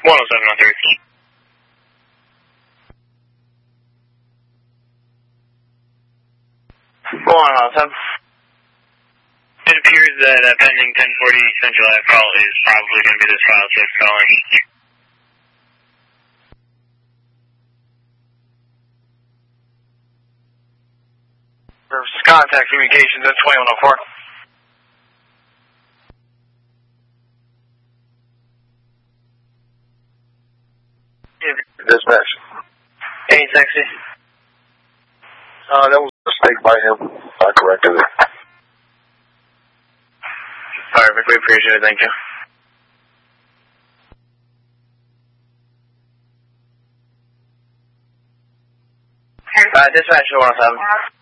107 on 3. 107. It appears that pending 1040 Central Ave call is probably going to be this file 6 calling. Contact communications at 2104. Dispatch. Hey, Sexy. That was a mistake by him. I corrected it. Perfect, we appreciate it, thank you. Dispatch to 107.